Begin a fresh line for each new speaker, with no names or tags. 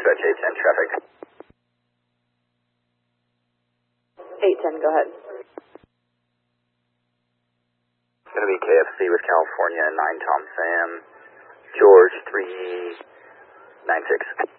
dispatch 810 traffic.
810, go ahead.
It's going to be KFC with California, 9 Tom Sam, George 396.